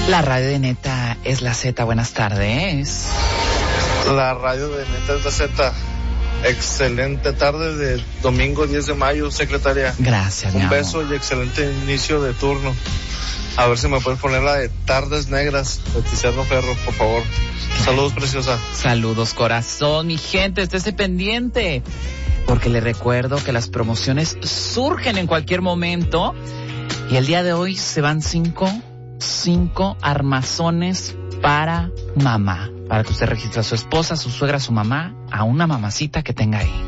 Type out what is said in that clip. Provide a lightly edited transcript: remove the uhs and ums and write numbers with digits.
La radio de Neta es la Z. Buenas tardes. La radio de Neta es la Z. Excelente tarde de domingo 10 de mayo, secretaria. Gracias, mi Un amor. beso y excelente inicio de turno. A ver si me puedes poner la de Tardes Negras de Tiziano Ferro, por favor. Saludos, preciosa. Saludos, corazón. Mi gente, estése pendiente, porque le recuerdo que las promociones surgen en cualquier momento. Y el día de hoy se van cinco armazones para mamá. Para que usted registre a su esposa, a su suegra, a su mamá, a una mamacita que tenga ahí.